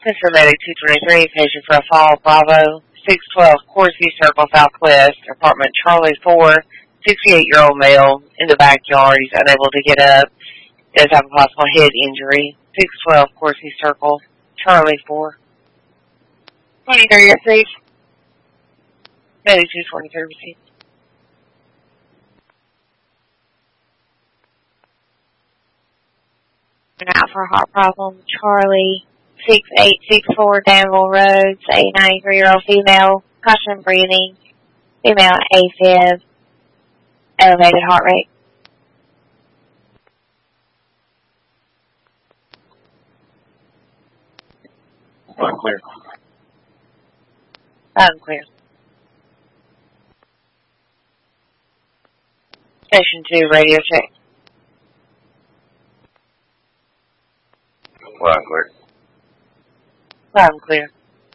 Central Medic 223, patient for a fall, Bravo, 612 Corsi Circle Southwest, apartment Charlie 4, 68-year-old male, in the backyard. He's unable to get up. Does have a possible head injury. 612 Corsi Circle, Charlie 4. 23, yes, please. Medic 223, receive. Out for a heart problem, Charlie, 6864 Danville Road, 93-year-old female, caution breathing, female AFib, elevated heart rate. Unclear. Unclear. Station 2, radio check. Loud and clear. Loud and clear.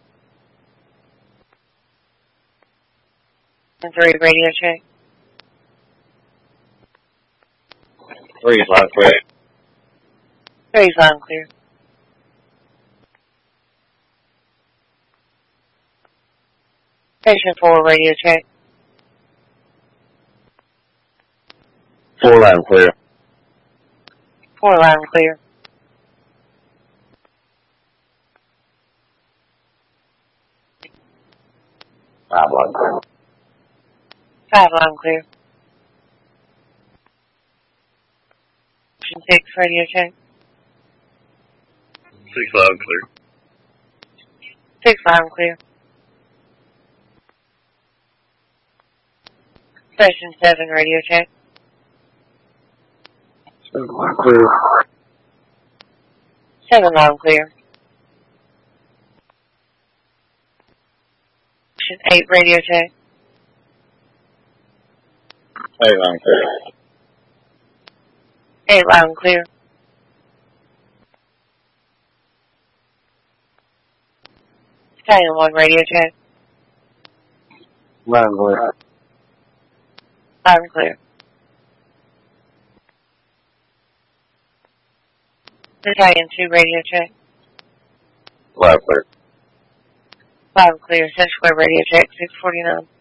And 3, radio check. 3 is loud and clear. 3 is loud and clear. Station 4, radio check. 4 loud and clear. 4 loud and clear. Five loud and clear. 5 loud and clear. Station 6, radio check. 6 loud and clear. 6 loud and clear. Station 7, radio check. 7 loud and clear. 7 loud and clear. Station 8, radio check. 8 loud and clear. 8 loud and clear. Station 1, radio check. Loud and clear. Loud and clear. Battalion 2, radio check. Loud and clear. Loud and clear. Central Square, radio check, 649.